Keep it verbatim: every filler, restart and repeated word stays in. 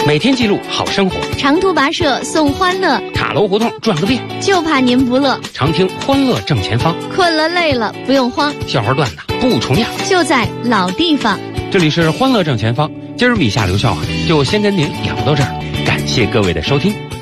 每天记录好生活， 长途跋涉送欢乐， 塔楼胡同转个遍， 就怕您不乐。 常听欢乐正前方， 困了累了不用慌， 笑话段子不重样， 就在老地方。 这里是欢乐正前方，今儿笔下留笑话就先跟您聊到这儿，感谢各位的收听。